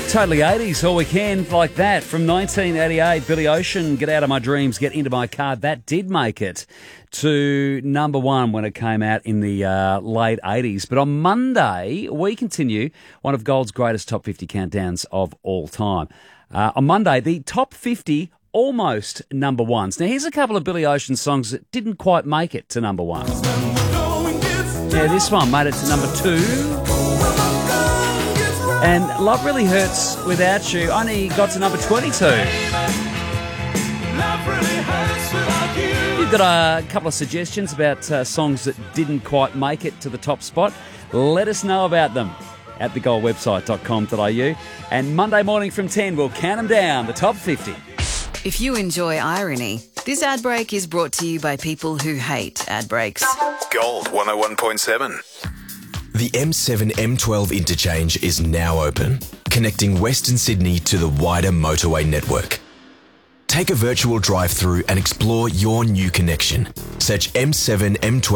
Totally 80s all weekend like that. From 1988, Billy Ocean, Get Out of My Dreams, Get Into My Car. That did make it to number one when it came out in the late 80s. But on Monday, we continue one of Gold's greatest top 50 countdowns of all time. On Monday, the top 50 almost number ones. Now, here's a couple of Billy Ocean songs that didn't quite make it to number one. Yeah, this one made it to number two. And Love Really Hurts Without You only got to number 22. You've got a couple of suggestions about songs that didn't quite make it to the top spot. Let us know about them at thegoldwebsite.com.au. And Monday morning from 10, we'll count them down, the top 50. If you enjoy irony, this ad break is brought to you by people who hate ad breaks. Gold 101.7. The M7-M12 interchange is now open, connecting Western Sydney to the wider motorway network. Take a virtual drive-through and explore your new connection. Search M7-M12